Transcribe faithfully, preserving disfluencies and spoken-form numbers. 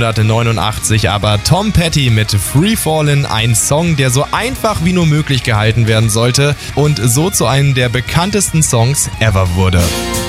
neunzehnhundertneunundachtzig aber Tom Petty mit Free Fallin', ein Song, der so einfach wie nur möglich gehalten werden sollte und so zu einem der bekanntesten Songs ever wurde.